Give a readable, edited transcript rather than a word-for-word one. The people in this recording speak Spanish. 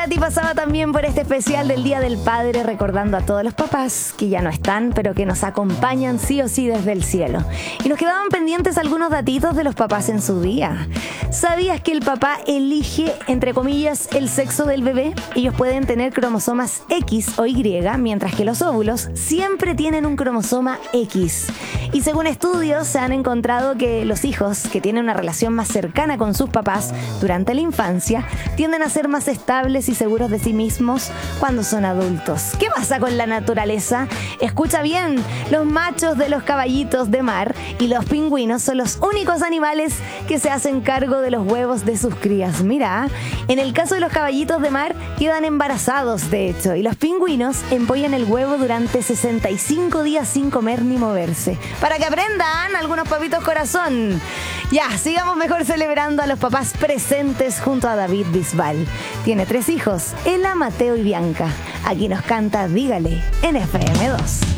Nati pasaba también por este especial del Día del Padre, recordando a todos los papás que ya no están, pero que nos acompañan sí o sí desde el cielo. Y nos quedaban pendientes algunos datitos de los papás en su día. ¿Sabías que el papá elige, entre comillas, el sexo del bebé? Ellos pueden tener cromosomas X o Y, mientras que los óvulos siempre tienen un cromosoma X. Y según estudios, se han encontrado que los hijos que tienen una relación más cercana con sus papás durante la infancia tienden a ser más estables y seguros de sí mismos cuando son adultos. ¿Qué pasa con la naturaleza? Escucha bien, los machos de los caballitos de mar y los pingüinos son los únicos animales que se hacen cargo de los huevos de sus crías. Mira, en el caso de los caballitos de mar quedan embarazados, de hecho, y los pingüinos empollan el huevo durante 65 días sin comer ni moverse. Para que aprendan algunos papitos corazón. Ya, sigamos mejor celebrando a los papás presentes junto a David Bisbal. Tiene 3 hijos, Ela, Mateo y Bianca. Aquí nos canta Dígale en FM2.